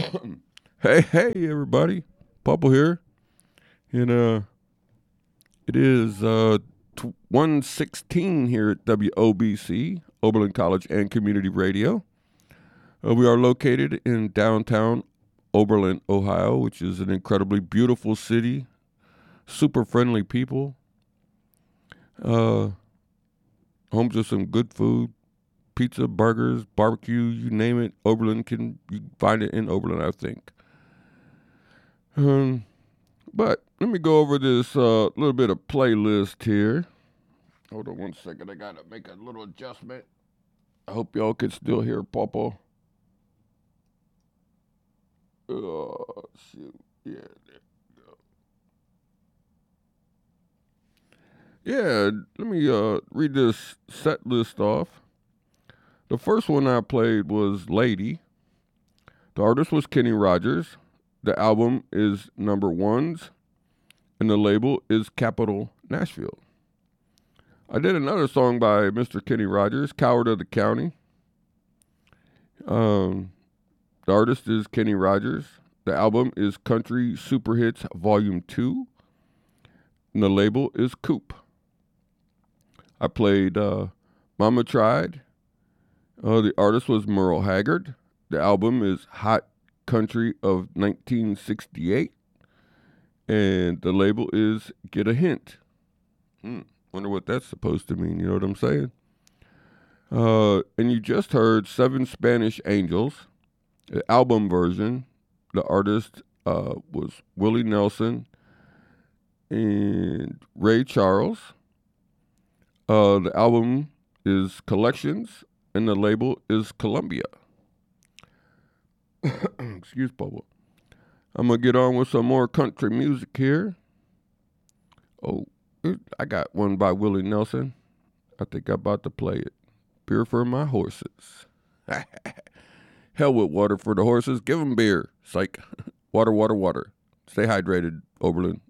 Hey, everybody. Purple here. And it is 1:16 here at WOBC, Oberlin College and Community Radio. We are located in downtown Oberlin, Ohio, which is an incredibly beautiful city, super friendly people, uh, home to some good food, pizza, burgers, barbecue, you name it. You can find it in Oberlin, I think. Um, But let me go over this little bit of playlist here. Hold on one second. I gotta make a little adjustment. I hope y'all can still hear Papa. Oh, shoot. Yeah, there we go. Yeah, let me read this set list off. The first one I played was Lady. The artist was Kenny Rogers. The album is Number Ones, and the label is Capitol Nashville. I did another song by Mr. Kenny Rogers, Coward of the County. Um, the artist is Kenny Rogers. The album is Country Super Hits Volume 2. And the label is Coop. I played Mama Tried. The artist was Merle Haggard. The album is Hot Country of 1968. And the label is Get a Hint. Wonder what that's supposed to mean, you know what I'm saying? And you just heard Seven Spanish Angels, the album version. The artist was Willie Nelson and Ray Charles. The album is Collections, and the label is Columbia. Excuse Papa. I'm going to get on with some more country music here. Oh, I got one by Willie Nelson. I think I'm about to play it. Beer for my horses. Hell with water for the horses. Give them beer. Psych. Water, water, water. Stay hydrated, Oberlin.